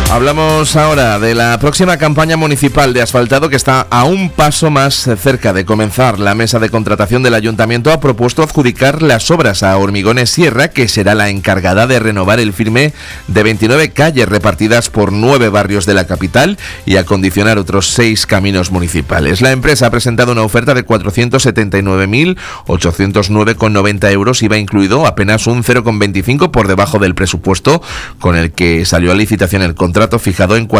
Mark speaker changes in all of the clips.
Speaker 1: Hablamos ahora de la próxima campaña municipal de asfaltado que está a un paso más cerca de comenzar. La mesa de contratación del Ayuntamiento ha propuesto adjudicar las obras a Hormigones Sierra, que será la encargada de renovar el firme de 29 calles repartidas por 9 barrios de la capital y acondicionar otros 6 caminos municipales. La empresa ha presentado una oferta de 479.809,90 euros, IVA incluido, apenas un 0,25 por debajo del presupuesto con el que salió a licitación el contrato, fijado en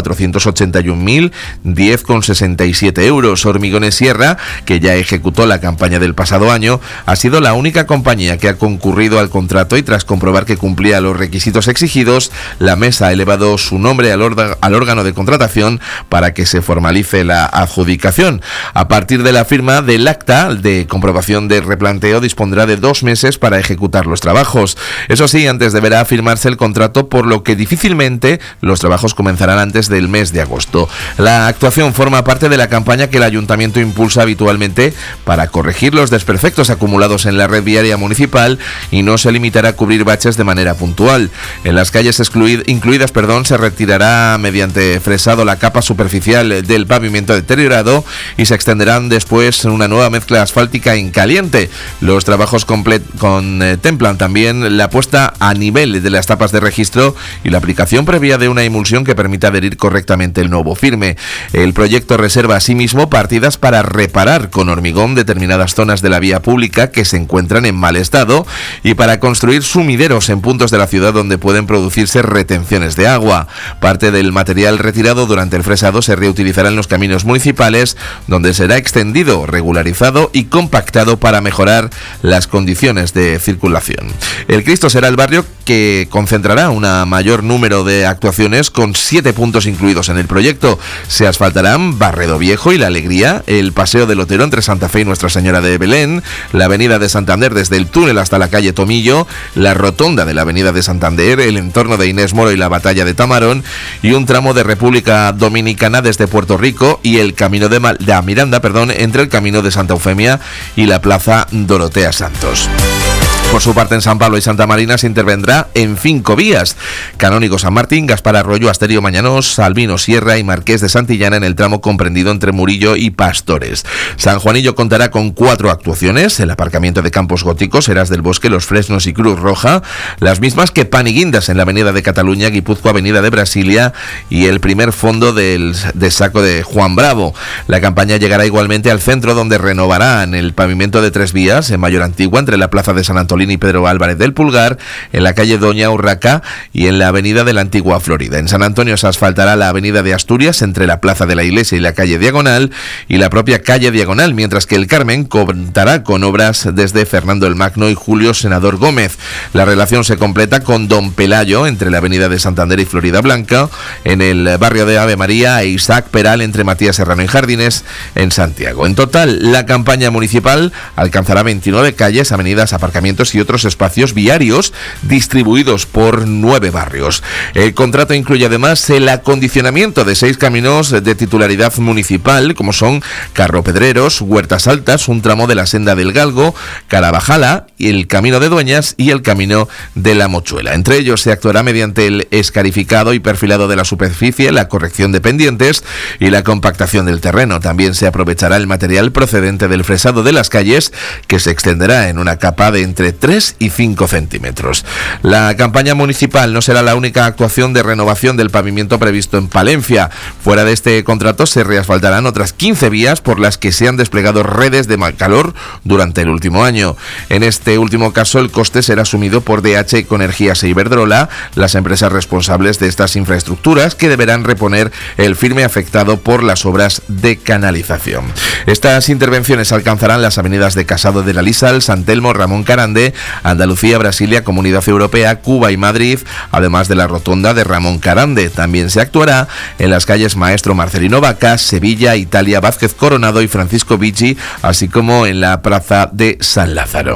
Speaker 1: 481.010,67 euros. Hormigones Sierra, que ya ejecutó la campaña del pasado año, ha sido la única compañía que ha concurrido al contrato y tras comprobar que cumplía los requisitos exigidos, la mesa ha elevado su nombre al órgano de contratación para que se formalice la adjudicación. A partir de la firma del acta de comprobación de replanteo dispondrá de 2 meses para ejecutar los trabajos. Eso sí, antes deberá firmarse el contrato, por lo que difícilmente los trabajos comenzarán antes del mes de agosto. La actuación forma parte de la campaña que el Ayuntamiento impulsa habitualmente para corregir los desperfectos acumulados en la red viaria municipal y no se limitará a cubrir baches de manera puntual. En las calles incluidas, se retirará mediante fresado la capa superficial del pavimento deteriorado y se extenderán después una nueva mezcla asfáltica en caliente. Los trabajos contemplan también la puesta a nivel de las tapas de registro y la aplicación previa de una emulsión que permita adherir correctamente el nuevo firme. El proyecto reserva asimismo partidas para reparar con hormigón determinadas zonas de la vía pública que se encuentran en mal estado y para construir sumideros en puntos de la ciudad donde pueden producirse retenciones de agua. Parte del material retirado durante el fresado se reutilizará en los caminos municipales, donde será extendido, regularizado y compactado para mejorar las condiciones de circulación. El Cristo será el barrio que concentrará un mayor número de actuaciones, con 7 puntos incluidos en el proyecto. Se asfaltarán Barredo Viejo y La Alegría, el Paseo del Otero entre Santa Fe y Nuestra Señora de Belén, la Avenida de Santander desde el túnel hasta la calle Tomillo, la rotonda de la Avenida de Santander, el entorno de Inés Moro y la Batalla de Tamarón, y un tramo de República Dominicana desde Puerto Rico y el camino de Miranda, entre el camino de Santa Eufemia y la Plaza Dorotea Santos. Por su parte, en San Pablo y Santa Marina se intervendrá en 5 vías: Canónigo San Martín, Gaspar Arroyo, Asterio Mañanos, Albino Sierra y Marqués de Santillana en el tramo comprendido entre Murillo y Pastores. San Juanillo contará con 4 actuaciones: el aparcamiento de Campos Góticos, Eras del Bosque, Los Fresnos y Cruz Roja, las mismas que Pan y Guindas en la Avenida de Cataluña, Guipúzcoa, Avenida de Brasilia y el primer fondo de saco de Juan Bravo. La campaña llegará igualmente al centro, donde renovarán el pavimento de 3 vías en Mayor Antigua entre la Plaza de San Antonio y Pedro Álvarez del Pulgar, en la calle Doña Urraca y en la avenida de la Antigua Florida. En San Antonio se asfaltará la avenida de Asturias entre la Plaza de la Iglesia y la calle Diagonal y la propia calle Diagonal, mientras que el Carmen contará con obras desde Fernando el Magno y Julio Senador Gómez. La relación se completa con Don Pelayo entre la avenida de Santander y Florida Blanca, en el barrio de Ave María, e Isaac Peral entre Matías Serrano y Jardines en Santiago. En total, la campaña municipal alcanzará 29 calles, avenidas, aparcamientos y otros espacios viarios distribuidos por 9 barrios. El contrato incluye además el acondicionamiento de 6 caminos de titularidad municipal, como son Carropedreros, Huertas Altas, un tramo de la Senda del Galgo, Carabajala, y el Camino de Dueñas y el Camino de la Mochuela. Entre ellos se actuará mediante el escarificado y perfilado de la superficie, la corrección de pendientes y la compactación del terreno. También se aprovechará el material procedente del fresado de las calles, que se extenderá en una capa de entre 3 y 5 centímetros. La campaña municipal no será la única actuación de renovación del pavimento previsto en Palencia. Fuera de este contrato se reasfaltarán otras 15 vías por las que se han desplegado redes de calor durante el último año. En este último caso, el coste será asumido por DH Ecoenergías e Iberdrola, las empresas responsables de estas infraestructuras, que deberán reponer el firme afectado por las obras de canalización. Estas intervenciones alcanzarán las avenidas de Casado de la Lisal, San Telmo, Ramón Carande, Andalucía, Brasilia, Comunidad Europea, Cuba y Madrid, además de la rotonda de Ramón Carande. También se actuará en las calles Maestro Marcelino Vaca, Sevilla, Italia, Vázquez Coronado y Francisco Vichy, así como en la plaza de San Lázaro.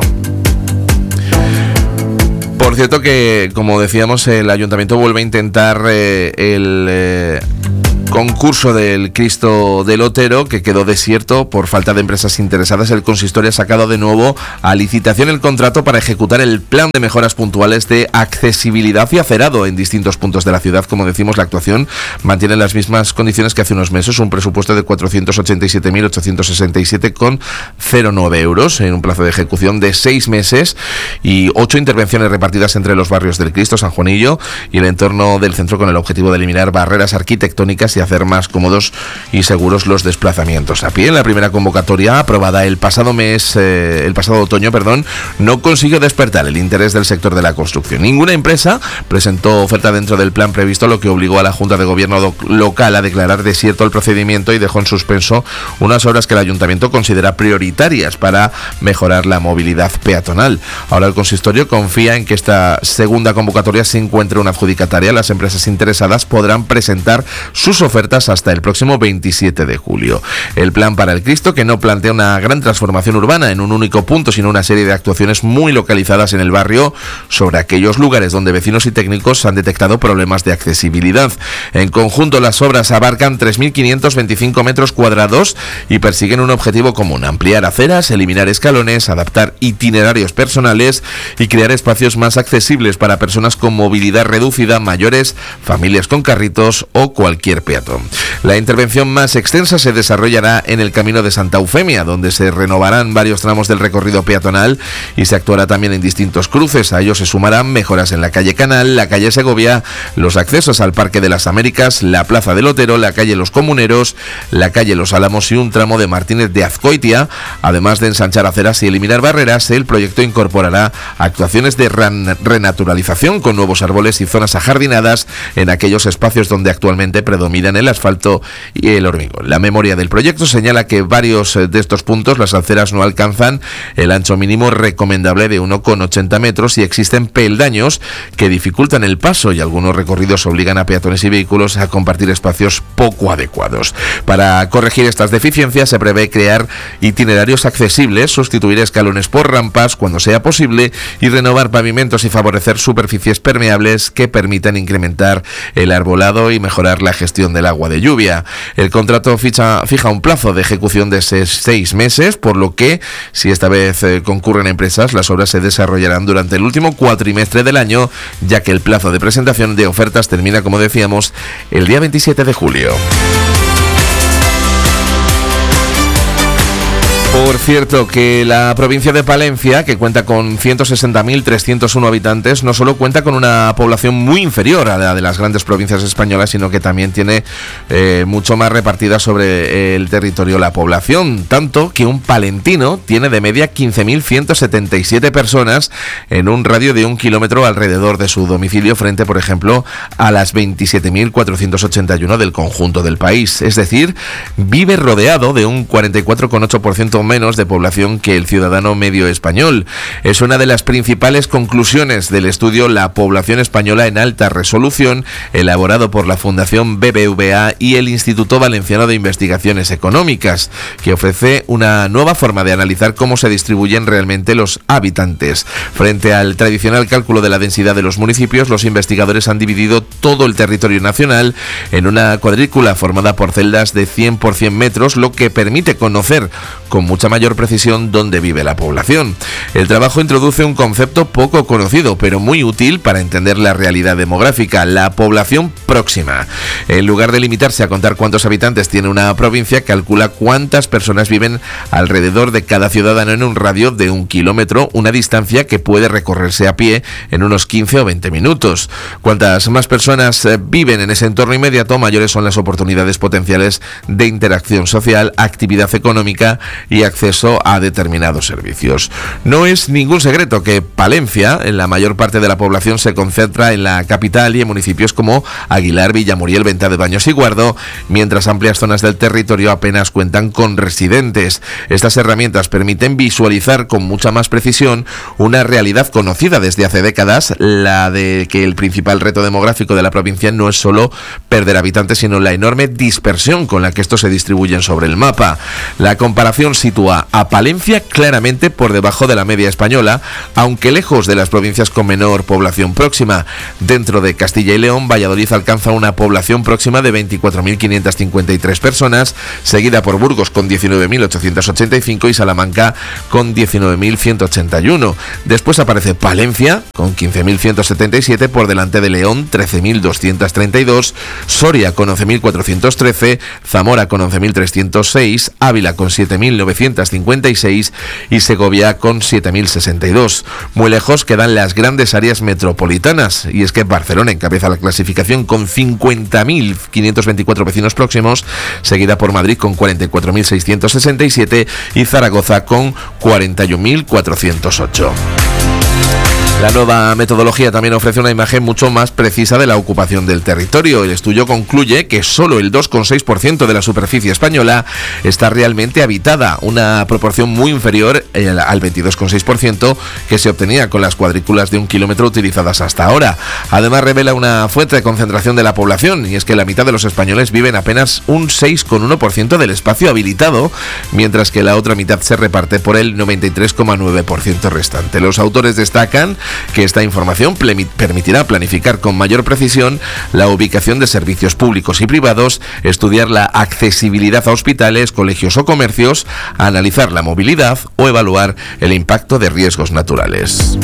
Speaker 1: Por cierto que, como decíamos, el Ayuntamiento vuelve a intentar concurso del Cristo del Otero, que quedó desierto por falta de empresas interesadas, el consistorio ha sacado de nuevo a licitación el contrato para ejecutar el plan de mejoras puntuales de accesibilidad y acerado en distintos puntos de la ciudad. Como decimos, la actuación mantiene las mismas condiciones que hace unos meses, un presupuesto de 487.867,09 euros en un plazo de ejecución de 6 meses y 8 intervenciones repartidas entre los barrios del Cristo, San Juanillo y el entorno del centro, con el objetivo de eliminar barreras arquitectónicas y hacer más cómodos y seguros los desplazamientos a pie. En la primera convocatoria aprobada el pasado otoño, no consiguió despertar el interés del sector de la construcción. Ninguna empresa presentó oferta dentro del plan previsto, lo que obligó a la Junta de Gobierno local a declarar desierto el procedimiento y dejó en suspenso unas obras que el Ayuntamiento considera prioritarias para mejorar la movilidad peatonal. Ahora el consistorio confía en que esta segunda convocatoria se encuentre una adjudicataria. Las empresas interesadas podrán presentar sus ofertas hasta el próximo 27 de julio. El plan para el Cristo, que no plantea una gran transformación urbana en un único punto, sino una serie de actuaciones muy localizadas en el barrio sobre aquellos lugares donde vecinos y técnicos han detectado problemas de accesibilidad. En conjunto, las obras abarcan 3.525 metros cuadrados y persiguen un objetivo común: ampliar aceras, eliminar escalones, adaptar itinerarios personales y crear espacios más accesibles para personas con movilidad reducida, mayores, familias con carritos o cualquier peatón. La intervención más extensa se desarrollará en el Camino de Santa Eufemia, donde se renovarán varios tramos del recorrido peatonal y se actuará también en distintos cruces. A ello se sumarán mejoras en la calle Canal, la calle Segovia, los accesos al Parque de las Américas, la Plaza del Otero, la calle Los Comuneros, la calle Los Álamos y un tramo de Martínez de Azcoitia. Además de ensanchar aceras y eliminar barreras, el proyecto incorporará actuaciones de renaturalización con nuevos árboles y zonas ajardinadas en aquellos espacios donde actualmente predominan el asfalto y el hormigón. La memoria del proyecto señala que varios de estos puntos las aceras no alcanzan el ancho mínimo recomendable de 1,80 metros y existen peldaños que dificultan el paso, y algunos recorridos obligan a peatones y vehículos a compartir espacios poco adecuados. Para corregir estas deficiencias se prevé crear itinerarios accesibles, sustituir escalones por rampas cuando sea posible y renovar pavimentos y favorecer superficies permeables que permitan incrementar el arbolado y mejorar la gestión del agua de lluvia. El contrato fija un plazo de ejecución de 6 meses, por lo que, si esta vez concurren empresas, las obras se desarrollarán durante el último cuatrimestre del año, ya que el plazo de presentación de ofertas termina, como decíamos, el día 27 de julio. Por cierto, que la provincia de Palencia, que cuenta con 160.301 habitantes, no solo cuenta con una población muy inferior a la de las grandes provincias españolas, sino que también tiene mucho más repartida sobre el territorio la población, tanto que un palentino tiene de media 15.177 personas en un radio de 1 kilómetro alrededor de su domicilio, frente, por ejemplo, a las 27.481 del conjunto del país. Es decir, vive rodeado de un 44,8% menos de población que el ciudadano medio español. Es una de las principales conclusiones del estudio La población española en alta resolución, elaborado por la Fundación BBVA y el Instituto Valenciano de Investigaciones Económicas, que ofrece una nueva forma de analizar cómo se distribuyen realmente los habitantes. Frente al tradicional cálculo de la densidad de los municipios, los investigadores han dividido todo el territorio nacional en una cuadrícula formada por celdas de 100 por 100 metros, lo que permite conocer con mucha mayor precisión dónde vive la población. El trabajo introduce un concepto poco conocido, pero muy útil para entender la realidad demográfica: la población próxima. En lugar de limitarse a contar cuántos habitantes tiene una provincia, calcula cuántas personas viven alrededor de cada ciudadano en un radio de 1 kilómetro, una distancia que puede recorrerse a pie en unos 15 o 20 minutos. Cuantas más personas viven en ese entorno inmediato, mayores son las oportunidades potenciales de interacción social, actividad económica y acceso a determinados servicios. No es ningún secreto que Palencia, en la mayor parte de la población, se concentra en la capital y en municipios como Aguilar, Villamuriel, Venta de Baños y Guardo, mientras amplias zonas del territorio apenas cuentan con residentes. Estas herramientas permiten visualizar con mucha más precisión una realidad conocida desde hace décadas, la de que el principal reto demográfico de la provincia no es solo perder habitantes, sino la enorme dispersión con la que estos se distribuyen sobre el mapa. La comparación sitúa sitúa a Palencia claramente por debajo de la media española, aunque lejos de las provincias con menor población próxima. Dentro de Castilla y León, Valladolid alcanza una población próxima de 24.553 personas, seguida por Burgos con 19.885 y Salamanca con 19.181. Después aparece Palencia con 15.177, por delante de León 13.232, Soria con 11.413, Zamora con 11.306, Ávila con 7.956 y Segovia con 7.062. Muy lejos quedan las grandes áreas metropolitanas, y es que Barcelona encabeza la clasificación con 50.524 vecinos próximos, seguida por Madrid con 44.667 y Zaragoza con 41.408. La nueva metodología también ofrece una imagen mucho más precisa de la ocupación del territorio. El estudio concluye que solo el 2,6% de la superficie española está realmente habitada, una proporción muy inferior al 22,6% que se obtenía con las cuadrículas de 1 kilómetro utilizadas hasta ahora. Además, revela una fuerte concentración de la población, y es que la mitad de los españoles viven apenas un 6,1% del espacio habilitado, mientras que la otra mitad se reparte por el 93,9% restante. Los autores destacan que esta información permitirá planificar con mayor precisión la ubicación de servicios públicos y privados, estudiar la accesibilidad a hospitales, colegios o comercios, analizar la movilidad o evaluar el impacto de riesgos naturales.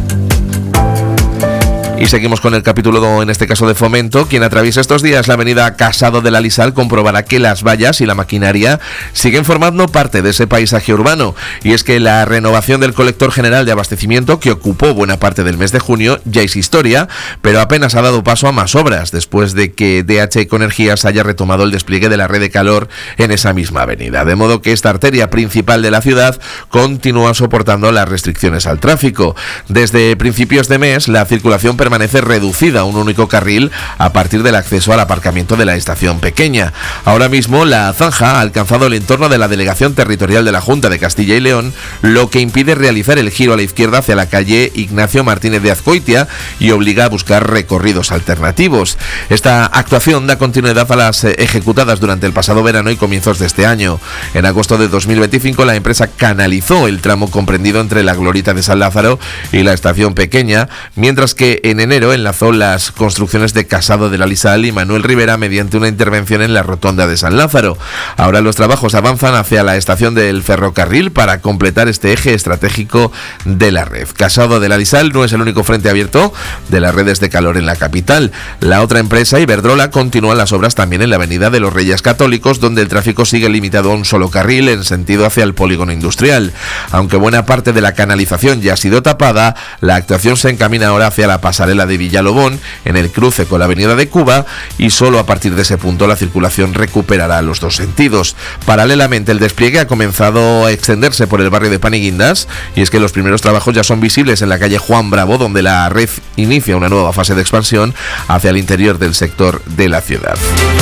Speaker 1: Y seguimos con el capítulo, en este caso de Fomento. Quien atraviesa estos días la avenida Casado de la Lisal comprobará que las vallas y la maquinaria siguen formando parte de ese paisaje urbano. Y es que la renovación del colector general de abastecimiento, que ocupó buena parte del mes de junio, ya es historia, pero apenas ha dado paso a más obras, después de que DH Ecoenergías haya retomado el despliegue de la red de calor en esa misma avenida. De modo que esta arteria principal de la ciudad continúa soportando las restricciones al tráfico. Desde principios de mes, la circulación permanece reducida a un único carril a partir del acceso al aparcamiento de la estación pequeña. Ahora mismo la zanja ha alcanzado el entorno de la Delegación Territorial de la Junta de Castilla y León, lo que impide realizar el giro a la izquierda hacia la calle Ignacio Martínez de Azcoitia y obliga a buscar recorridos alternativos. Esta actuación da continuidad a las ejecutadas durante el pasado verano y comienzos de este año. En agosto de 2025 la empresa canalizó el tramo comprendido entre la Glorieta de San Lázaro y la estación pequeña, mientras que en enero enlazó las construcciones de Casado de la Lisal y Manuel Rivera mediante una intervención en la rotonda de San Lázaro. Ahora los trabajos avanzan hacia la estación del ferrocarril para completar este eje estratégico de la red. Casado de la Lisal no es el único frente abierto de las redes de calor en la capital. La otra empresa, Iberdrola, continúa las obras también en la avenida de los Reyes Católicos, donde el tráfico sigue limitado a un solo carril en sentido hacia el polígono industrial. Aunque buena parte de la canalización ya ha sido tapada, la actuación se encamina ahora hacia la pasarela de Villalobón, en el cruce con la avenida de Cuba, y solo a partir de ese punto la circulación recuperará los dos sentidos. Paralelamente, el despliegue ha comenzado a extenderse por el barrio de Paniguindas, y es que los primeros trabajos ya son visibles en la calle Juan Bravo, donde la red inicia una nueva fase de expansión hacia el interior del sector de la ciudad.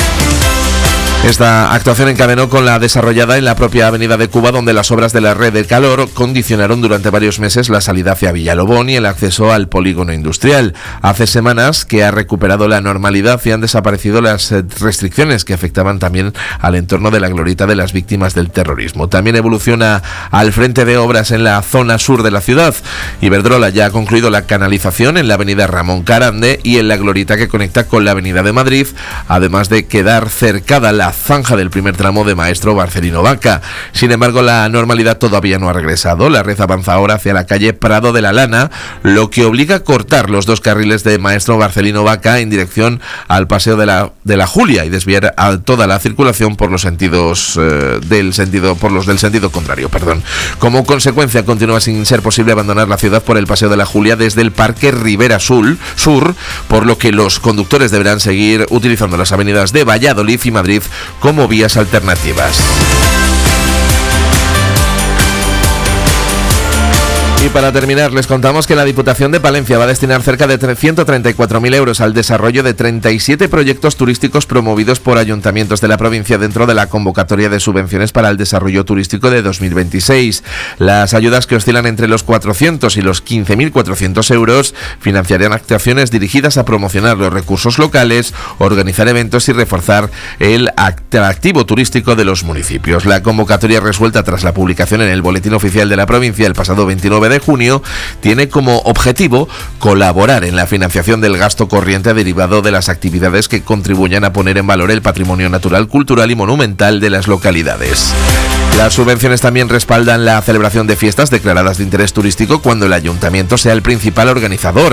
Speaker 1: Esta actuación encadenó con la desarrollada en la propia avenida de Cuba, donde las obras de la red de calor condicionaron durante varios meses la salida hacia Villalobón y el acceso al polígono industrial. Hace semanas que ha recuperado la normalidad y han desaparecido las restricciones que afectaban también al entorno de la Glorieta de las Víctimas del Terrorismo. También evoluciona al frente de obras en la zona sur de la ciudad. Iberdrola ya ha concluido la canalización en la avenida Ramón Carande y en la Glorieta que conecta con la avenida de Madrid, además de quedar cercada la zanja del primer tramo de Maestro Barcelino Vaca. Sin embargo, la normalidad todavía no ha regresado. La red avanza ahora hacia la calle Prado de la Lana, lo que obliga a cortar los dos carriles de Maestro Barcelino Vaca en dirección al Paseo de la Julia y desviar a toda la circulación por los sentidos del sentido contrario. Como consecuencia, continúa sin ser posible abandonar la ciudad por el Paseo de la Julia desde el Parque Ribera Sur, por lo que los conductores deberán seguir utilizando las avenidas de Valladolid y Madrid como vías alternativas. Y para terminar, les contamos que la Diputación de Palencia va a destinar cerca de 134.000 euros al desarrollo de 37 proyectos turísticos promovidos por ayuntamientos de la provincia dentro de la convocatoria de subvenciones para el desarrollo turístico de 2026. Las ayudas, que oscilan entre los 400 y los 15.400 euros, financiarían actuaciones dirigidas a promocionar los recursos locales, organizar eventos y reforzar el atractivo turístico de los municipios. La convocatoria, resuelta tras la publicación en el Boletín Oficial de la provincia el pasado 29 de junio, tiene como objetivo colaborar en la financiación del gasto corriente derivado de las actividades que contribuyan a poner en valor el patrimonio natural, cultural y monumental de las localidades. Las subvenciones también respaldan la celebración de fiestas declaradas de interés turístico cuando el ayuntamiento sea el principal organizador.